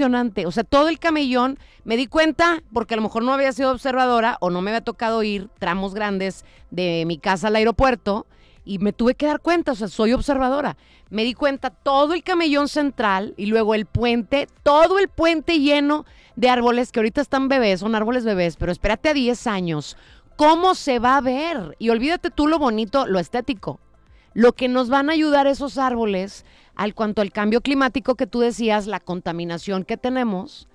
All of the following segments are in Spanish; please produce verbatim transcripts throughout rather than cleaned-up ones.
impresionante. O sea, todo el camellón, me di cuenta, porque a lo mejor no había sido observadora o no me había tocado ir tramos grandes de mi casa al aeropuerto y me tuve que dar cuenta, o sea, soy observadora. Me di cuenta todo el camellón central y luego el puente, todo el puente lleno de árboles que ahorita están bebés, son árboles bebés, pero espérate a diez años. ¿Cómo se va a ver? Y olvídate tú lo bonito, lo estético. Lo que nos van a ayudar esos árboles al cuanto al cambio climático que tú decías, la contaminación que tenemos,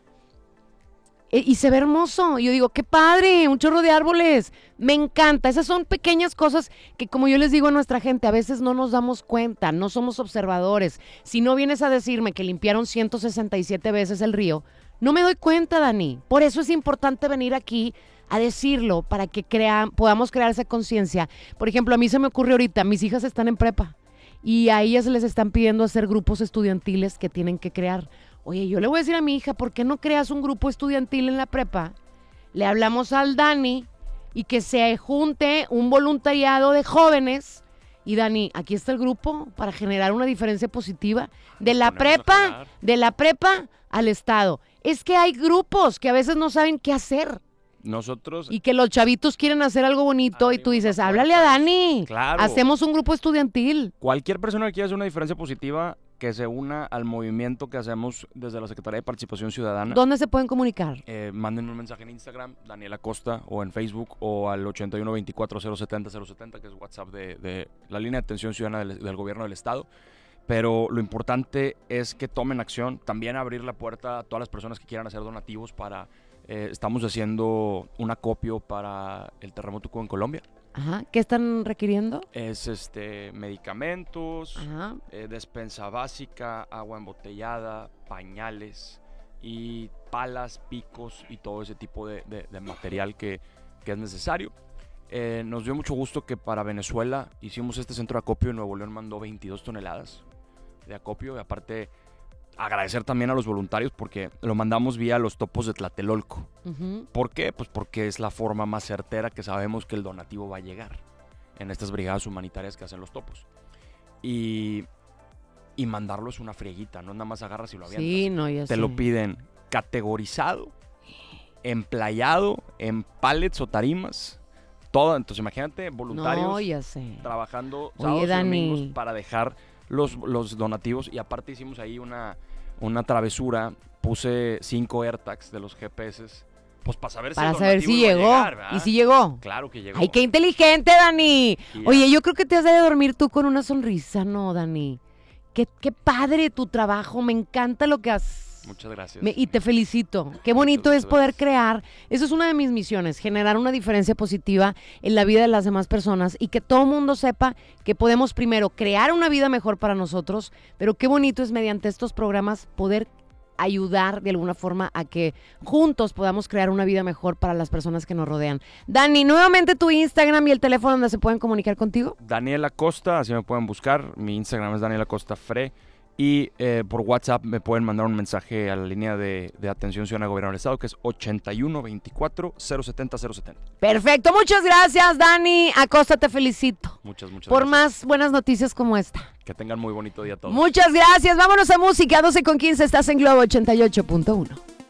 e, y se ve hermoso. Yo digo, qué padre, un chorro de árboles, me encanta. Esas son pequeñas cosas que, como yo les digo a nuestra gente, a veces no nos damos cuenta, no somos observadores. Si no vienes a decirme que limpiaron ciento sesenta y siete veces el río, no me doy cuenta, Dani. Por eso es importante venir aquí a decirlo, para que crea, podamos crear esa conciencia. Por ejemplo, a mí se me ocurre ahorita, mis hijas están en prepa y a ellas les están pidiendo hacer grupos estudiantiles que tienen que crear. Oye, yo le voy a decir a mi hija, ¿por qué no creas un grupo estudiantil en la prepa? Le hablamos al Dani y que se junte un voluntariado de jóvenes. Y Dani, aquí está el grupo para generar una diferencia positiva de la prepa, de la prepa al Estado. Es que hay grupos que a veces no saben qué hacer. Nosotros... Y que los chavitos quieren hacer algo bonito y tú dices, háblale a Dani. Claro. Hacemos un grupo estudiantil. Cualquier persona que quiera hacer una diferencia positiva, que se una al movimiento que hacemos desde la Secretaría de Participación Ciudadana. ¿Dónde se pueden comunicar? Eh, manden un mensaje en Instagram, Daniel Acosta, o en Facebook, o al ochenta y uno veinticuatro cero setenta cero setenta, que es WhatsApp de, de la línea de atención ciudadana del, del gobierno del estado. Pero lo importante es que tomen acción, también abrir la puerta a todas las personas que quieran hacer donativos para... Eh, estamos haciendo un acopio para el terremoto en Colombia. Ajá. ¿Qué están requiriendo? Es este medicamentos, eh, despensa básica, agua embotellada, pañales y palas, picos y todo ese tipo de, de, de material que, que es necesario. Eh, nos dio mucho gusto que para Venezuela hicimos este centro de acopio y Nuevo León mandó veintidós toneladas de acopio. Y aparte, agradecer también a los voluntarios porque lo mandamos vía los topos de Tlatelolco. Uh-huh. ¿Por qué? Pues porque es la forma más certera que sabemos que el donativo va a llegar en estas brigadas humanitarias que hacen los topos. Y, y mandarlo es una frieguita, no nada más agarras y lo avientas. Sí, no, ya Te sé. lo piden categorizado, emplayado, en pallets o tarimas, todo. Entonces imagínate voluntarios no, ya sé. trabajando Oye, sábados y Dani. domingos para dejar Los, los donativos. Y aparte hicimos ahí una, una travesura. Puse cinco AirTags de los G P S, pues para saber para si el saber donativo si iba a llegó. llegar, ¿verdad? ¿Y si llegó? Claro que llegó. ¡Ay, qué inteligente, Dani! Y Oye, yo creo que te has de dormir tú con una sonrisa, ¿no, Dani? Qué, qué padre tu trabajo, me encanta lo que has... Muchas gracias. Me, y te felicito. Qué bonito muchas, muchas es poder gracias. crear. Eso es una de mis misiones, generar una diferencia positiva en la vida de las demás personas y que todo mundo sepa que podemos primero crear una vida mejor para nosotros, pero qué bonito es mediante estos programas poder ayudar de alguna forma a que juntos podamos crear una vida mejor para las personas que nos rodean. Dani, nuevamente tu Instagram y el teléfono donde se pueden comunicar contigo. Daniel Acosta, así me pueden buscar. Mi Instagram es Daniel Acosta Fre. Y eh, por WhatsApp me pueden mandar un mensaje a la línea de, de atención ciudadana del gobierno del estado, que es ochenta y uno veinticuatro cero setenta cero setenta. Perfecto, muchas gracias, Dani Acosta, te felicito. Muchas, muchas por gracias. más buenas noticias como esta. Que tengan muy bonito día todos. Muchas gracias, vámonos a música, doce con quince, estás en Globo ochenta y ocho punto uno.